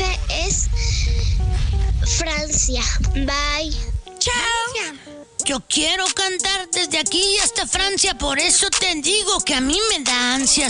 es Francia. Bye. ¡Chao! Yo quiero cantar desde aquí hasta Francia, por eso te digo que a mí me da ansias